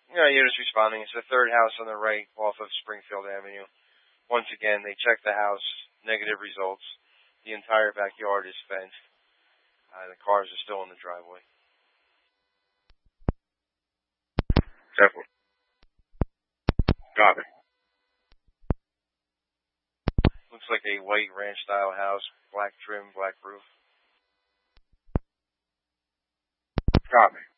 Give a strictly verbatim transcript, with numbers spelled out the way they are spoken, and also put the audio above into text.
Yeah, units responding. It's the third house on the right off of Springfield Avenue. Once again, they checked the house, negative results. The entire backyard is fenced. Uh, the cars are still in the driveway. Definitely. Got it. Looks like a white ranch-style house, black trim, black roof. Got me.